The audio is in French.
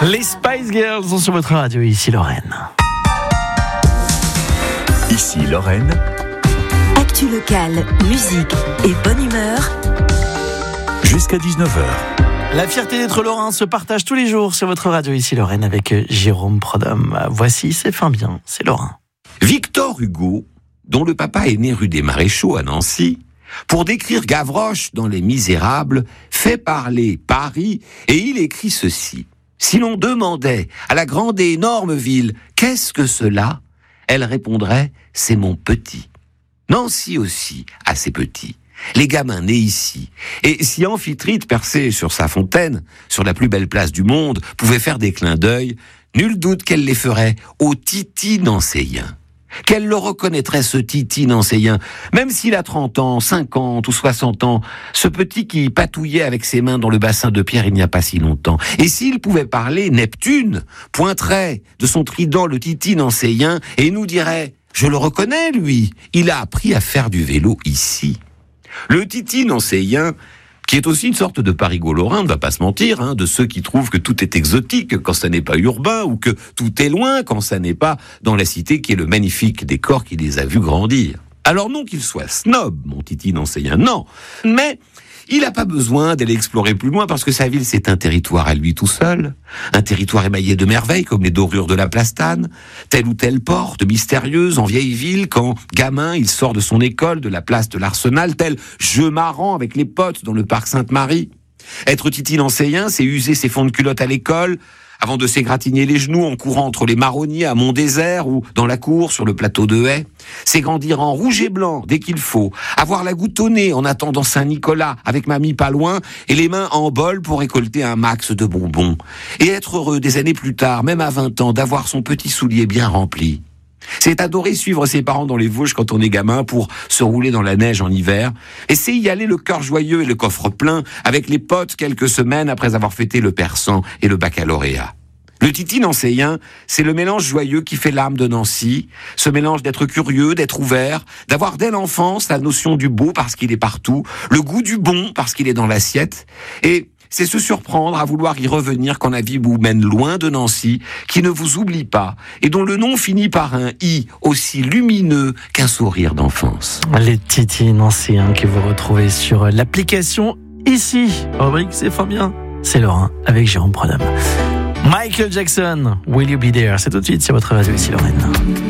Les Spice Girls sont sur votre radio, ici Lorraine. Ici Lorraine. Actu locale, musique et bonne humeur. Jusqu'à 19h. La fierté d'être Lorrain se partage tous les jours sur votre radio, ici Lorraine, avec Jérôme Prodhomme. Voici, c'est fin bien, c'est Lorrain. Victor Hugo, dont le papa est né rue des Maréchaux à Nancy, pour décrire Gavroche dans Les Misérables, fait parler Paris et il écrit ceci. Si l'on demandait à la grande et énorme ville « Qu'est-ce que cela ?» elle répondrait « C'est mon petit ». Nancy aussi a ses petits. Les gamins nés ici. Et si Amphitrite, percée sur sa fontaine, sur la plus belle place du monde, pouvait faire des clins d'œil, nul doute qu'elle les ferait au Titi nancéien. Qu'elle le reconnaîtrait, ce Titi nancéien, même s'il a 30 ans, 50 ou 60 ans, ce petit qui patouillait avec ses mains dans le bassin de pierre il n'y a pas si longtemps. Et s'il pouvait parler, Neptune pointerait de son trident le Titi nancéien et nous dirait « Je le reconnais, lui, il a appris à faire du vélo ici ». Le Titi nancéien, qui est aussi une sorte de parigo-lorrain, on ne va pas se mentir, de ceux qui trouvent que tout est exotique quand ça n'est pas urbain, ou que tout est loin quand ça n'est pas dans la cité qui est le magnifique décor qui les a vus grandir. Alors non qu'il soit snob, mon Titi nancéien, non, mais il n'a pas besoin d'aller explorer plus loin parce que sa ville, c'est un territoire à lui tout seul. Un territoire émaillé de merveilles comme les dorures de la Plastane. Telle ou telle porte mystérieuse en vieille ville quand, gamin, il sort de son école, de la place de l'Arsenal, tel jeu marrant avec les potes dans le parc Sainte-Marie. Être Titi nancéien, c'est user ses fonds de culotte à l'école avant de s'égratigner les genoux en courant entre les marronniers à Mont-Désert ou dans la cour sur le plateau de Haye. C'est grandir en rouge et blanc dès qu'il faut, avoir la goutte au nez en attendant Saint-Nicolas avec mamie pas loin et les mains en bol pour récolter un max de bonbons. Et être heureux des années plus tard, même à 20 ans, d'avoir son petit soulier bien rempli. C'est adorer suivre ses parents dans les Vosges quand on est gamin pour se rouler dans la neige en hiver. Et c'est y aller le cœur joyeux et le coffre plein avec les potes quelques semaines après avoir fêté le persan et le baccalauréat. Le Titi nancéien, c'est le mélange joyeux qui fait l'âme de Nancy, ce mélange d'être curieux, d'être ouvert, d'avoir dès l'enfance la notion du beau parce qu'il est partout, le goût du bon parce qu'il est dans l'assiette, et c'est se surprendre à vouloir y revenir quand la vie vous mène loin de Nancy, qui ne vous oublie pas, et dont le nom finit par un « i » aussi lumineux qu'un sourire d'enfance. Les Titi nancéens que vous retrouvez sur l'application ici. Rubrique c'est fort bien, c'est Lorrain avec Jérôme Prodhomme. Michael Jackson, Will You Be There? C'est tout de suite sur votre radio ici Lorraine.